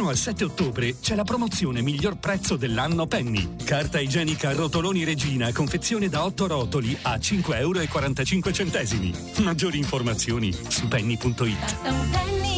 al 7 ottobre c'è la promozione miglior prezzo dell'anno Penny. Carta igienica Rotoloni Regina, confezione da 8 rotoli a 5,45 euro. Maggiori informazioni su penny.it.